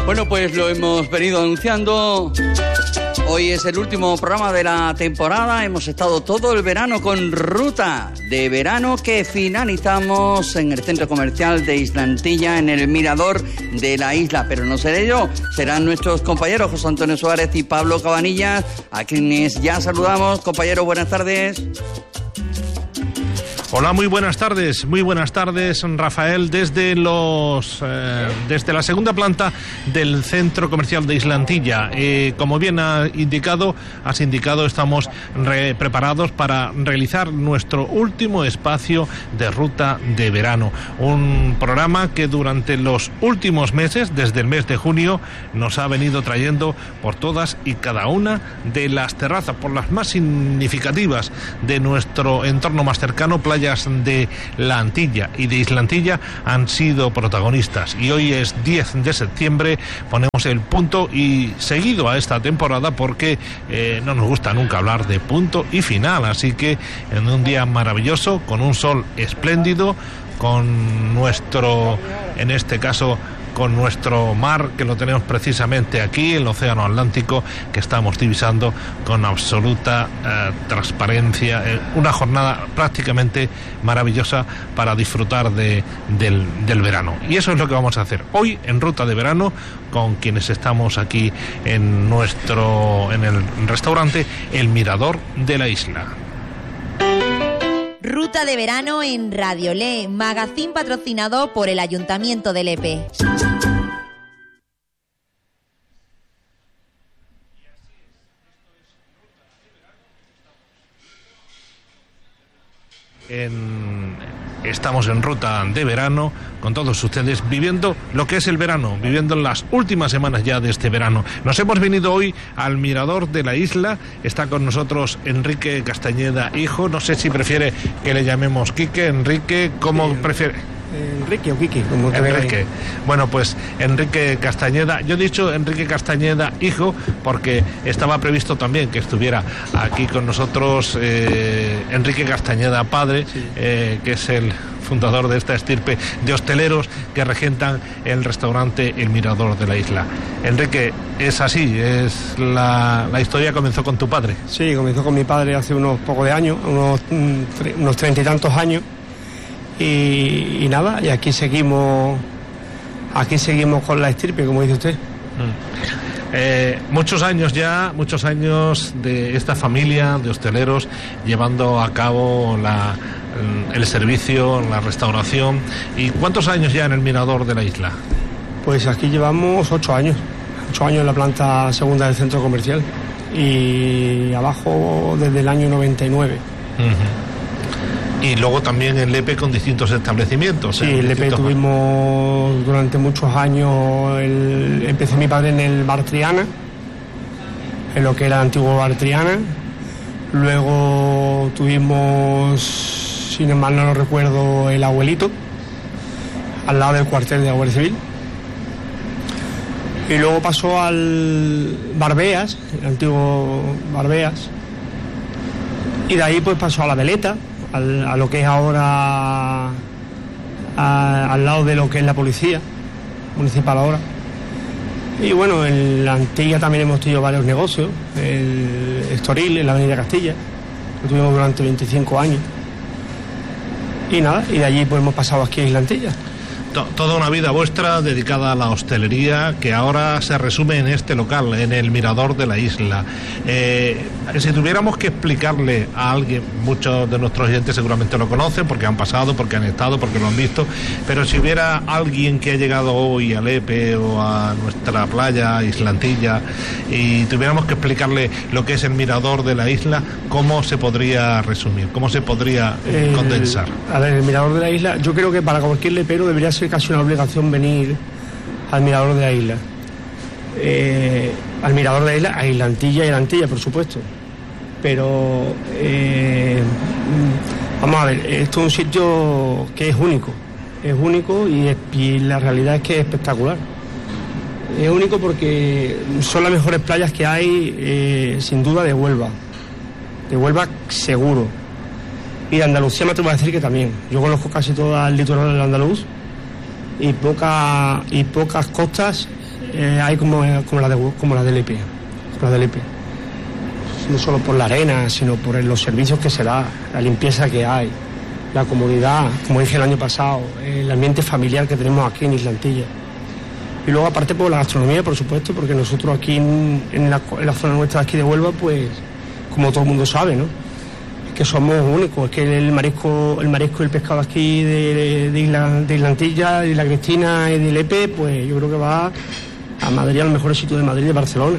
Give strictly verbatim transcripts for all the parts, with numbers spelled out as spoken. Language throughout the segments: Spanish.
Bueno, pues lo hemos venido anunciando. Hoy es el último programa de la temporada. Hemos estado todo el verano con Ruta de Verano, que finalizamos en el centro comercial de Islantilla, en el mirador de la isla. Pero no seré yo, serán nuestros compañeros José Antonio Suárez y Pablo Cabanillas, a quienes ya saludamos. Compañero, buenas tardes. Hola, muy buenas tardes, muy buenas tardes, Rafael, desde los eh, desde la segunda planta del centro comercial de Islantilla. Eh, como bien ha indicado, has indicado, estamos re preparados para realizar nuestro último espacio de Ruta de Verano, un programa que durante los últimos meses, desde el mes de junio, nos ha venido trayendo por todas y cada una de las terrazas, por las más significativas de nuestro entorno más cercano. Playas de la Antilla y de Islantilla han sido protagonistas, y hoy es diez de septiembre, ponemos el punto y seguido a esta temporada, porque eh, no nos gusta nunca hablar de punto y final, así que en un día maravilloso, con un sol espléndido, con nuestro, en este caso, con nuestro mar, que lo tenemos precisamente aquí, el Océano Atlántico, que estamos divisando con absoluta eh, transparencia. Eh, una jornada prácticamente maravillosa para disfrutar de, del, del verano. Y eso es lo que vamos a hacer hoy en Ruta de Verano, con quienes estamos aquí en nuestro, en el restaurante El Mirador de la Isla. Ruta de Verano en Radio Le, magazín patrocinado por el Ayuntamiento de Lepe. En, estamos en Ruta de Verano con todos ustedes, viviendo lo que es el verano, viviendo las últimas semanas ya de este verano. Nos hemos venido hoy al Mirador de la Isla. Está con nosotros Enrique Castañeda, hijo. No sé si prefiere que le llamemos Quique. Enrique, ¿cómo sí, prefiere? Enrique o Quique, como te Enrique. Bueno, pues Enrique Castañeda. Yo he dicho Enrique Castañeda, hijo, porque estaba previsto también que estuviera aquí con nosotros eh, Enrique Castañeda, padre, sí. eh, que es el fundador de esta estirpe de hosteleros que regentan el restaurante El Mirador de la Isla. Enrique, es así, es la, la historia comenzó con tu padre. Sí, comenzó con mi padre hace unos pocos de años, unos, unos treinta y tantos años. Y, y nada, y aquí seguimos aquí seguimos con la estirpe, como dice usted. Mm. Eh, muchos años ya, muchos años de esta familia de hosteleros llevando a cabo la, el servicio, la restauración. ¿Y cuántos años ya en el Mirador de la Isla? Pues aquí llevamos ocho años, ocho años en la planta segunda del centro comercial, y abajo desde el año noventa y nueve. Uh-huh. Y luego también en Lepe con distintos establecimientos. Sí, en en Lepe tuvimos durante muchos años, el, empecé mi padre en el Bar Triana, en lo que era el antiguo Bar Triana. Luego tuvimos, si no mal no lo recuerdo, el Abuelito, al lado del cuartel de la Guardia Civil. Y luego pasó al Barbeas, el antiguo Barbeas. Y de ahí pues pasó a la Veleta, Al, a lo que es ahora a, al lado de lo que es la policía municipal ahora. Y bueno, en la Antilla también hemos tenido varios negocios, el Estoril, en la avenida Castilla, lo tuvimos durante veinticinco años. Y nada, y de allí pues hemos pasado aquí a Islantilla. Toda una vida vuestra dedicada a la hostelería, que ahora se resume en este local, en el Mirador de la Isla. Eh, si tuviéramos que explicarle a alguien, muchos de nuestros oyentes seguramente lo conocen porque han pasado, porque han estado, porque lo han visto, pero si hubiera alguien que ha llegado hoy a Lepe o a nuestra playa, Islantilla, y tuviéramos que explicarle lo que es el Mirador de la Isla, ¿cómo se podría resumir? ¿Cómo se podría eh, condensar? A ver, el Mirador de la Isla, yo creo que para cualquier lepero debería ser casi una obligación venir al Mirador de la Isla. Eh, al Mirador de la Isla, a Islantilla y a la Antilla, por supuesto. Pero, eh, vamos a ver, esto es un sitio que es único. Es único y, es, y la realidad es que es espectacular. Es único porque son las mejores playas que hay, eh, sin duda, de Huelva. De Huelva, seguro. Y de Andalucía me atrevo a decir que también. Yo conozco casi todo el litoral del andaluz, y, poca, y pocas costas eh, hay como, como la de como la del E P, como la del E P. No solo por la arena, sino por los servicios que se da, la limpieza que hay, la comodidad, como dije el año pasado, el ambiente familiar que tenemos aquí en Islantilla. Y luego aparte por la gastronomía, por supuesto, porque nosotros aquí en, en, la, en la zona nuestra aquí de Huelva, pues, como todo el mundo sabe, ¿no? Es que somos únicos, es que el marisco, el marisco y el pescado aquí de, de, Isla, de Islantilla, de Isla Cristina y de Lepe, pues yo creo que va a Madrid, a los mejores sitios de Madrid y de Barcelona.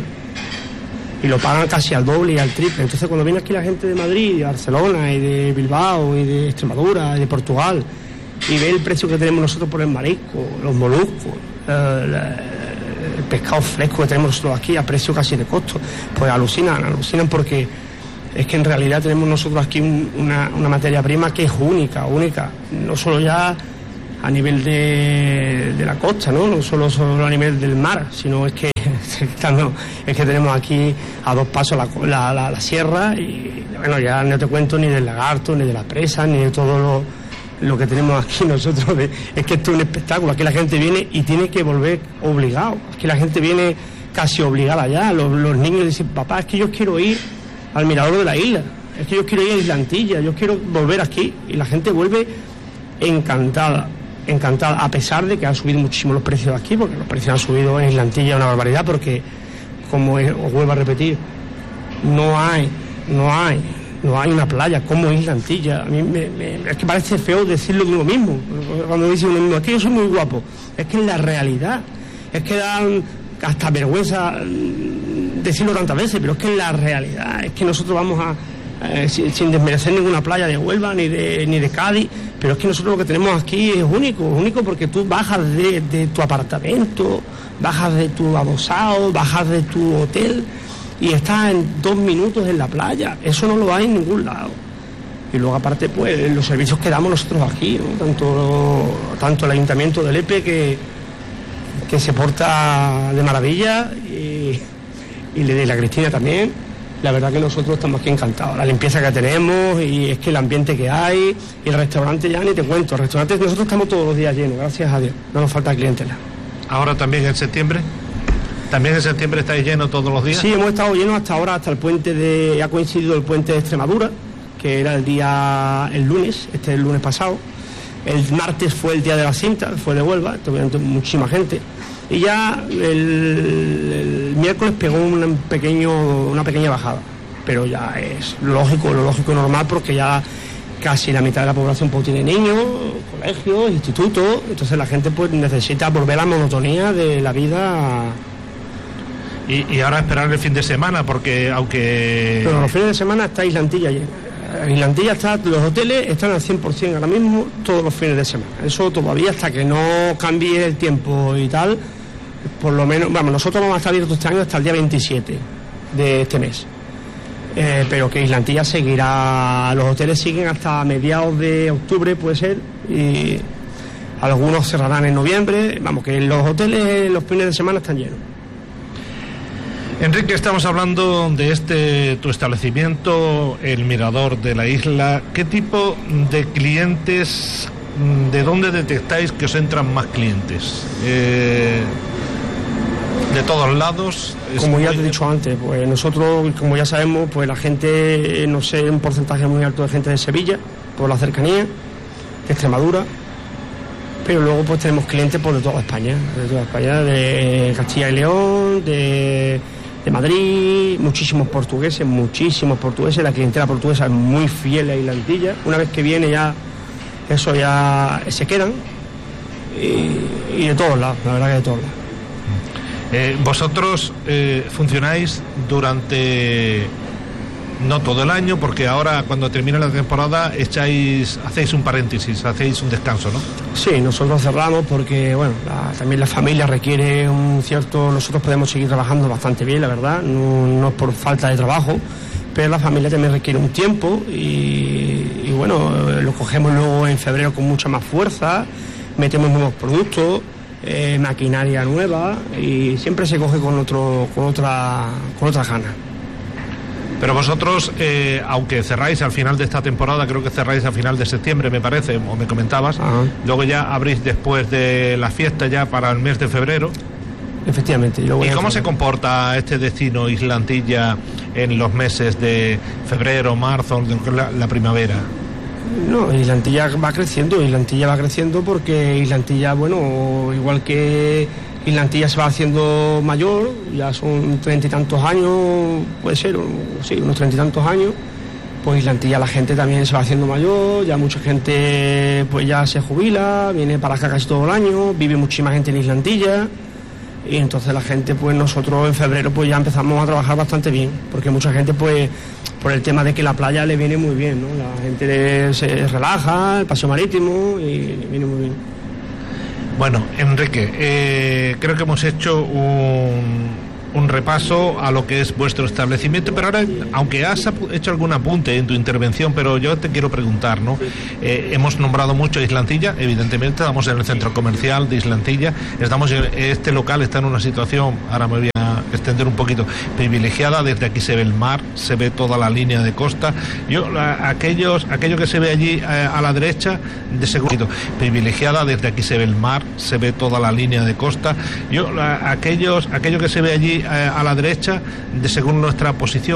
Y lo pagan casi al doble y al triple. Entonces cuando viene aquí la gente de Madrid, de Barcelona y de Bilbao y de Extremadura y de Portugal y ve el precio que tenemos nosotros por el marisco, los moluscos, eh, el pescado fresco que tenemos nosotros aquí a precio casi de costo, pues alucinan, alucinan porque es que en realidad tenemos nosotros aquí un, una, una materia prima que es única, única, no solo ya a nivel de, de la costa, ¿no? No solo, solo a nivel del mar, sino es que no, es que tenemos aquí a dos pasos la, la, la, la sierra y bueno, ya no te cuento ni del lagarto, ni de la presa, ni de todo lo, lo que tenemos aquí nosotros. De, es que esto es un espectáculo, aquí la gente viene y tiene que volver obligado, aquí la gente viene casi obligada ya, los, los niños dicen, papá, es que yo quiero ir al mirador de la isla, es que yo quiero ir a Islantilla, yo quiero volver aquí, y la gente vuelve encantada. Encantada, a pesar de que han subido muchísimo los precios aquí, porque los precios han subido en Islantilla una barbaridad, porque, como es, os vuelvo a repetir, no hay, no hay, no hay una playa como Islantilla. A mí me, me, es que parece feo decirlo de uno mismo, cuando dice uno mismo, es que yo soy muy guapo, es que es la realidad, es que dan hasta vergüenza decirlo tantas veces, pero es que es la realidad, es que nosotros vamos a... Eh, sin, sin desmerecer ninguna playa de Huelva ni de, ni de Cádiz, pero es que nosotros lo que tenemos aquí es único, único porque tú bajas de, de tu apartamento, bajas de tu adosado, bajas de tu hotel y estás en dos minutos en la playa. Eso no lo hay en ningún lado. Y luego aparte pues los servicios que damos nosotros aquí, ¿no? tanto, tanto el Ayuntamiento de Lepe que, que se porta de maravilla y, y de la Cristina también. La verdad que nosotros estamos aquí encantados, la limpieza que tenemos y es que el ambiente que hay y el restaurante ya ni te cuento, el restaurante nosotros estamos todos los días llenos, gracias a Dios, no nos falta clientela. ¿Ahora también en septiembre? ¿También en septiembre estáis llenos todos los días? Sí, hemos estado llenos hasta ahora, hasta el puente de, ha coincidido el puente de Extremadura, que era el día, el lunes, este es el lunes pasado, el martes fue el día de la cinta, fue de Huelva, obviamente muchísima gente. Y ya el, el miércoles pegó un pequeño, una pequeña bajada, pero ya es lógico, lo lógico y normal, porque ya casi la mitad de la población pues tiene niños, colegios, institutos, entonces la gente pues necesita volver a la monotonía de la vida. Y, y ahora esperar el fin de semana, porque aunque... Pero los fines de semana está Islantilla llena. Islantilla está, los hoteles están al cien por ciento ahora mismo todos los fines de semana. Eso todavía hasta que no cambie el tiempo y tal, por lo menos, vamos, nosotros vamos a estar abiertos este año hasta el día veintisiete de este mes. Eh, pero que Islantilla seguirá, los hoteles siguen hasta mediados de octubre, puede ser, y algunos cerrarán en noviembre. Vamos, que los hoteles los fines de semana están llenos. Enrique, estamos hablando de este tu establecimiento, el Mirador de la Isla. ¿Qué tipo de clientes, de dónde detectáis que os entran más clientes? Eh, ¿De todos lados? Como ya te he dicho antes, pues nosotros, como ya sabemos, pues la gente, no sé, un porcentaje muy alto de gente de Sevilla, por la cercanía, de Extremadura, pero luego pues tenemos clientes por de toda España, de toda España, de Castilla y León, de... de Madrid, muchísimos portugueses, muchísimos portugueses, la clientela portuguesa es muy fiel a Islantilla, una vez que viene ya, eso ya se quedan, y, y de todos lados, la verdad que de todos lados. Eh, vosotros eh, funcionáis durante, no todo el año, porque ahora cuando termina la temporada echáis, hacéis un paréntesis, hacéis un descanso, ¿no? Sí, nosotros cerramos porque, bueno, la, también la familia requiere un cierto... Nosotros podemos seguir trabajando bastante bien, la verdad, no, no es por falta de trabajo, pero la familia también requiere un tiempo y, y bueno, lo cogemos luego en febrero con mucha más fuerza, metemos nuevos productos, eh, maquinaria nueva y siempre se coge con, otro, con, otra, con otra gana. Pero vosotros, eh, aunque cerráis al final de esta temporada, creo que cerráis al final de septiembre, me parece, o me comentabas, Ajá. Luego ya abrís después de la fiesta ya para el mes de febrero. efectivamente. ¿Y, ¿Y cómo se comporta este destino Islantilla en los meses de febrero, marzo, la, la primavera? No, Islantilla va creciendo, Islantilla va creciendo porque Islantilla, bueno, igual que Islantilla se va haciendo mayor, ya son treinta y tantos años, puede ser, sí, unos treinta y tantos años, pues Islantilla la gente también se va haciendo mayor, ya mucha gente pues ya se jubila, viene para acá casi todo el año, vive muchísima gente en Islantilla, y entonces la gente, pues nosotros en febrero pues ya empezamos a trabajar bastante bien, porque mucha gente pues por el tema de que la playa le viene muy bien, ¿no? La gente se relaja, el paseo marítimo, y le viene muy bien. Bueno, Enrique, eh, creo que hemos hecho un, un repaso a lo que es vuestro establecimiento, pero ahora, aunque has hecho algún apunte en tu intervención, pero yo te quiero preguntar, ¿no? Eh, hemos nombrado mucho Islantilla, evidentemente, estamos en el centro comercial de Islantilla, estamos en, este local está en una situación, ahora me voy a extender un poquito, privilegiada, desde aquí se ve el mar, se ve toda la línea de costa, yo, la, aquellos, aquello que se ve allí eh, a la derecha, de seguro, privilegiada, desde aquí se ve el mar, se ve toda la línea de costa, yo, la, aquellos, aquello que se ve allí eh, a la derecha, de según nuestra posición,